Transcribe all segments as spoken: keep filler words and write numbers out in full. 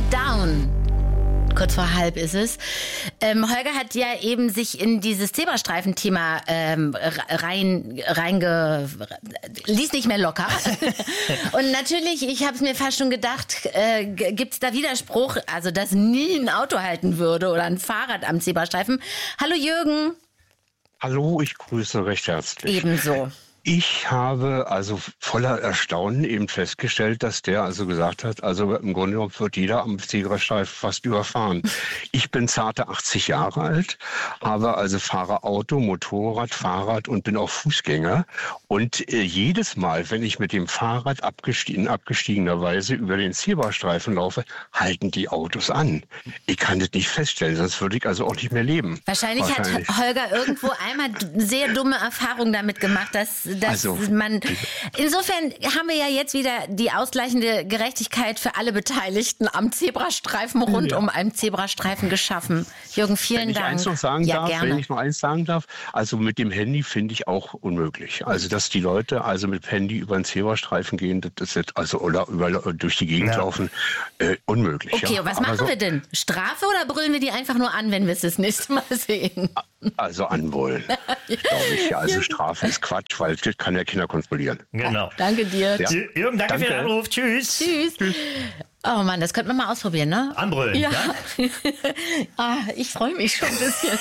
Down. Kurz vor halb ist es. Ähm, Holger hat ja eben sich in dieses Zebrastreifen-Thema ähm, rein, reinge... ließ nicht mehr locker. Und natürlich, ich habe es mir fast schon gedacht, äh, gibt es da Widerspruch, also dass nie ein Auto halten würde oder ein Fahrrad am Zebrastreifen. Hallo Jürgen. Hallo, ich grüße recht herzlich. Ebenso. Ich habe also voller Erstaunen eben festgestellt, dass der also gesagt hat, also im Grunde genommen wird jeder am Zebrastreifen fast überfahren. Ich bin zarte achtzig Jahre alt, habe also fahre Auto, Motorrad, Fahrrad und bin auch Fußgänger. Und äh, jedes Mal, wenn ich mit dem Fahrrad abgestiegen, abgestiegener Weise über den Zebrastreifen laufe, halten die Autos an. Ich kann das nicht feststellen, sonst würde ich also auch nicht mehr leben. Wahrscheinlich, Wahrscheinlich. hat Holger irgendwo einmal sehr dumme Erfahrungen damit gemacht, dass dass also, man... Insofern haben wir ja jetzt wieder die ausgleichende Gerechtigkeit für alle Beteiligten am Zebrastreifen rund ja. um einen Zebrastreifen geschaffen. Jürgen, vielen wenn ich Dank. Eins noch sagen ja, darf, gerne. Wenn ich noch eins sagen darf, also mit dem Handy finde ich auch unmöglich. Also dass die Leute also mit Handy über den Zebrastreifen gehen, das ist also oder über, durch die Gegend ja. laufen, äh, unmöglich. Okay, ja. und was Aber machen so, wir denn? Strafe oder brüllen wir die einfach nur an, wenn wir es das nächste Mal sehen? Also anbrüllen, glaube ich. Also Strafe ist Quatsch, weil das kann der Kinder kontrollieren. Genau. Danke dir. Ja. Jürgen, danke, danke für den Anruf. Tschüss. Tschüss. Tschüss. Oh Mann, das könnte man mal ausprobieren, ne? Anbrüllen, ja? ja? ah, ich freue mich schon ein bisschen.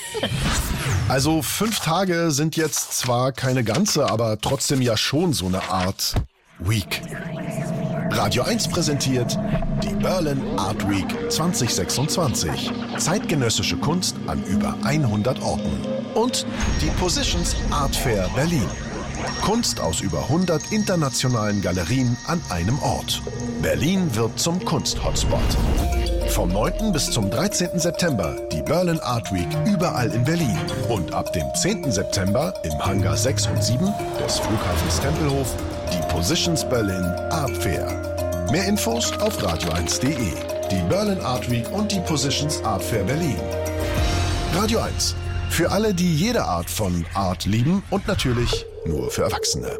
Also fünf Tage sind jetzt zwar keine ganze, aber trotzdem ja schon so eine Art Week. Radio eins präsentiert die Berlin Art Week zwanzig sechsundzwanzig. Zeitgenössische Kunst an über hundert Orten. Und die Positions Art Fair Berlin. Kunst aus über hundert internationalen Galerien an einem Ort. Berlin wird zum Kunst-Hotspot. Vom neunten bis zum dreizehnten September die Berlin Art Week überall in Berlin. Und ab dem zehnten September im Hangar sechs und sieben des Flughafens Tempelhof die Positions Berlin Art Fair. Mehr Infos auf radio eins punkt de. Die Berlin Art Week und die Positions Art Fair Berlin. Radio eins. Für alle, die jede Art von Art lieben und natürlich nur für Erwachsene.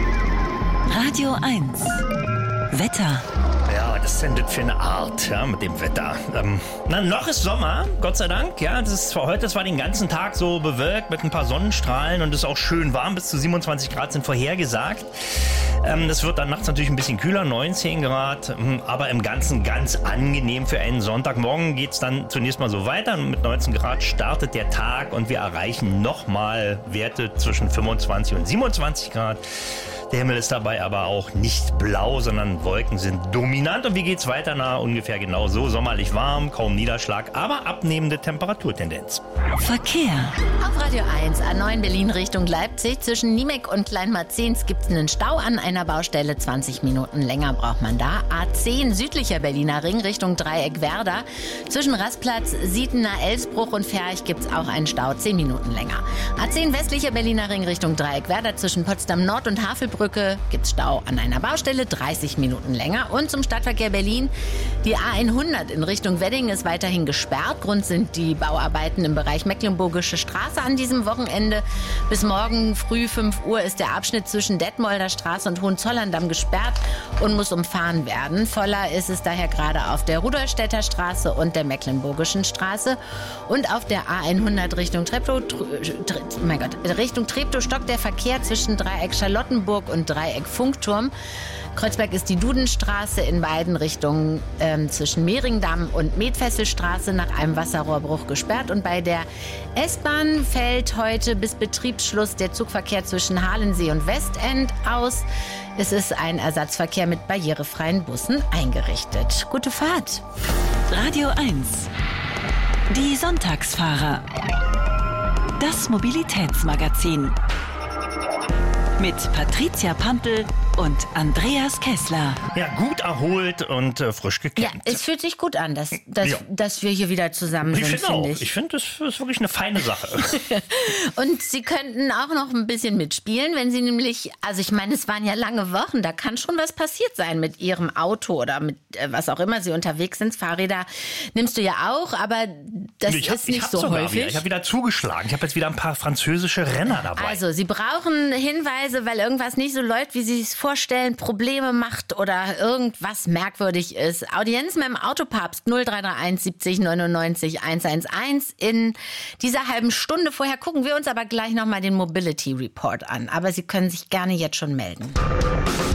Radio eins. Wetter. Ja, was ist denn das für eine Art, ja, mit dem Wetter? Ähm, na, noch ist Sommer, Gott sei Dank. Ja, das ist heute, das war den ganzen Tag so bewölkt mit ein paar Sonnenstrahlen und es ist auch schön warm. Bis zu siebenundzwanzig Grad sind vorhergesagt. Ähm, das wird dann nachts natürlich ein bisschen kühler, neunzehn Grad, aber im Ganzen ganz angenehm für einen Sonntag. Morgen geht es dann zunächst mal so weiter und mit neunzehn Grad startet der Tag und wir erreichen nochmal Werte zwischen fünfundzwanzig und siebenundzwanzig Grad. Der Himmel ist dabei aber auch nicht blau, sondern Wolken sind dominant. Und wie geht's weiter? Na, ungefähr genau so. Sommerlich warm, kaum Niederschlag, aber abnehmende Temperaturtendenz. Verkehr. Auf Radio eins, A neun Berlin Richtung Leipzig. Zwischen Niemek und Kleinmarzens gibt es einen Stau an einer Baustelle. zwanzig Minuten länger braucht man da. A zehn, südlicher Berliner Ring Richtung Dreieck Werder. Zwischen Rastplatz, Sietener, Elsbruch und Ferch gibt es auch einen Stau. zehn Minuten länger. A zehn, westlicher Berliner Ring Richtung Dreieck Werder. Zwischen Potsdam Nord und Havelbrücke gibt es Stau an einer Baustelle, dreißig Minuten länger. Und zum Stadtverkehr Berlin, die A hundert in Richtung Wedding ist weiterhin gesperrt. Grund sind die Bauarbeiten im Bereich Mecklenburgische Straße an diesem Wochenende. Bis morgen früh fünf Uhr ist der Abschnitt zwischen Detmolder Straße und Hohenzollern-Damm gesperrt und muss umfahren werden. Voller ist es daher gerade auf der Rudolstädter Straße und der Mecklenburgischen Straße. Und auf der A hundert Richtung Treptow, oh mein Gott, Richtung Treptow stockt der Verkehr zwischen Dreieck Charlottenburg und Dreieck Funkturm. Kreuzberg ist die Dudenstraße in beiden Richtungen ähm, zwischen Mehringdamm und Metfesselstraße nach einem Wasserrohrbruch gesperrt. Und bei der S-Bahn fällt heute bis Betriebsschluss der Zugverkehr zwischen Halensee und Westend aus. Es ist ein Ersatzverkehr mit barrierefreien Bussen eingerichtet. Gute Fahrt. Radio eins. Die Sonntagsfahrer. Das Mobilitätsmagazin. Mit Patricia Pampel und Andreas Kessler. Ja, gut erholt und äh, frisch gekämmt. Ja, es fühlt sich gut an, dass, dass, ja. dass wir hier wieder zusammen ich sind, finde auch. find ich. Ich finde, das ist wirklich eine feine Sache. Und Sie könnten auch noch ein bisschen mitspielen, wenn Sie nämlich, also ich meine, es waren ja lange Wochen, da kann schon was passiert sein mit Ihrem Auto oder mit äh, was auch immer Sie unterwegs sind. Fahrräder nimmst du ja auch, aber das ich hab, ist nicht ich hab so sogar häufig. Wieder, ich habe wieder zugeschlagen. Ich habe jetzt wieder ein paar französische Renner dabei. Also, Sie brauchen Hinweise, weil irgendwas nicht so läuft, wie Sie es vorstellen. vorstellen, Probleme macht oder irgendwas merkwürdig ist. Audienz mit dem Autopapst null drei drei eins siebzig neunundneunzig hundertelf. In dieser halben Stunde vorher gucken wir uns aber gleich nochmal den Mobility Report an. Aber Sie können sich gerne jetzt schon melden.